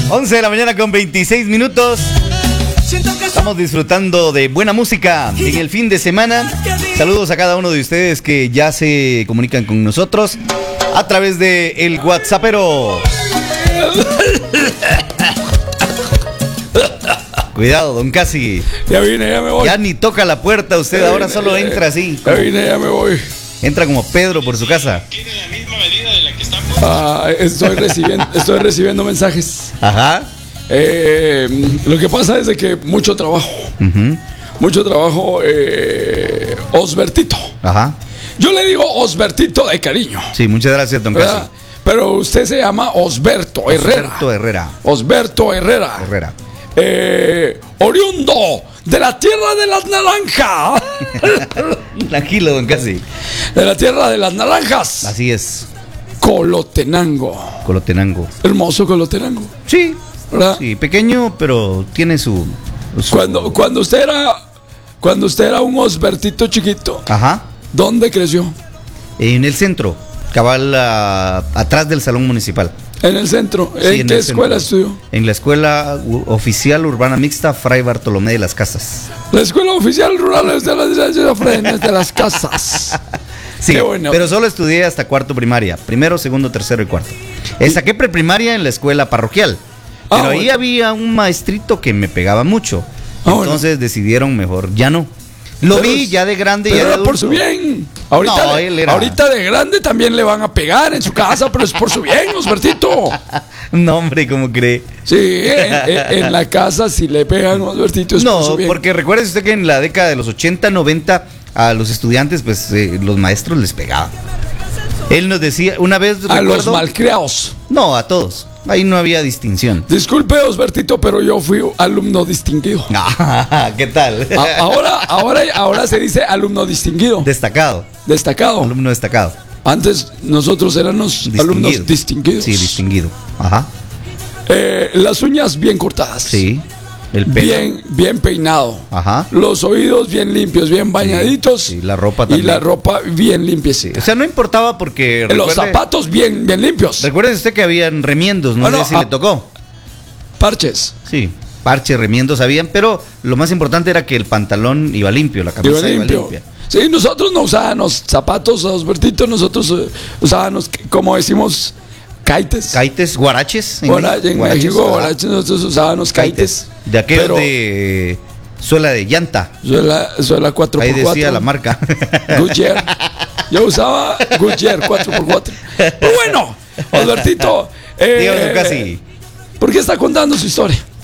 11 de la mañana con 26 minutos. Estamos disfrutando de buena música en el fin de semana. Saludos a cada uno de ustedes que ya se comunican con nosotros a través de el WhatsAppero. Cuidado, don Casi. Ya vine, ya me voy. Ya ni toca la puerta usted, Ya ahora vine, solo entra así. Ya vine, ya me voy. Entra como Pedro por su casa. ¿Tiene la misma medida de la que estamos? Estoy recibiendo mensajes. Ajá. Lo que pasa es de que mucho trabajo. Mucho trabajo, Osbertito. Ajá. Yo le digo Osbertito de cariño, Sí, muchas gracias, don Casi. ¿verdad? Pero usted se llama Osberto Herrera. Osberto Herrera. Osberto Herrera. Herrera. Oriundo de la tierra de las naranjas. Tranquilo, don Casi. De la tierra de las naranjas. Así es. Colotenango. Colotenango. Hermoso Colotenango, Sí. ¿verdad? Sí, pequeño, pero tiene su... Cuando usted era un Osbertito chiquito, Ajá. ¿dónde creció? En el centro, cabal, atrás del salón municipal. En el centro. Sí, ¿En qué el escuela centro. estudió? En la escuela oficial urbana mixta Fray Bartolomé de las Casas. La escuela oficial rural de las casas. Sí, Qué bueno. pero solo estudié hasta cuarto primaria. Primero, segundo, tercero y cuarto. Saqué preprimaria en la escuela parroquial. Pero ahí bueno. había un maestrito que me pegaba mucho. Bueno. Entonces decidieron mejor, ya no. Lo Pero vi ya de grande. Pero ya de era por adulto. su bien. Ahorita, No, él era- ahorita de grande también le van a pegar en su casa, pero es por su bien, Osbertito. No, hombre, ¿cómo cree? Sí, en la casa si le pegan, Osbertito, es por su No, bien. porque recuerde usted que en la década de los 80, 90 a los estudiantes, pues los maestros les pegaban. Él nos decía, una vez A los recuerdo, malcriados. no, a todos. Ahí no había distinción. Disculpe, Osbertito, pero yo fui alumno distinguido. ¿Qué tal? Ahora se dice alumno distinguido. Destacado. Destacado. Alumno destacado. Antes nosotros éramos alumnos distinguidos. Sí, distinguido. Ajá. Las uñas bien cortadas. Sí. El pelo. Bien peinado. Ajá. Los oídos bien limpios, bien bañaditos. Sí, la ropa Y también. la ropa bien limpiecita. O sea, no importaba porque... Los zapatos bien limpios. Recuerde usted que habían remiendos, no Ah, no, sé si le tocó. Parches. Sí, parche, remiendos habían, pero lo más importante era que el pantalón iba limpio, la camisa Iba iba limpio. limpia. Sí, nosotros no usábamos zapatos, Osbertito. Nosotros usábamos, como decimos, caites. Caites, guaraches. En México, ajá. guaraches, nosotros usábamos caites. De aquellos Pero de suela de llanta. suela 4x4. Ahí decía la marca. Goodyear. Yo usaba Goodyear 4x4. Pero bueno, Osbertito. Dígame casi. ¿Por qué está contando su historia?